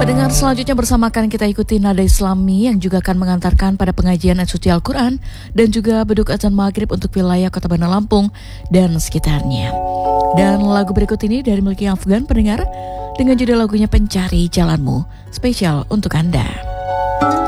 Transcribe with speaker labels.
Speaker 1: Pendengar selanjutnya bersama akan kita ikuti nada Islami yang juga akan mengantarkan pada pengajian ayat suci Al-Quran dan juga beduk azan maghrib untuk wilayah Kota Bandar Lampung dan sekitarnya. Dan lagu berikut ini dari Milky Afgan pendengar dengan judul lagunya Pencari Jalanmu, spesial untuk Anda.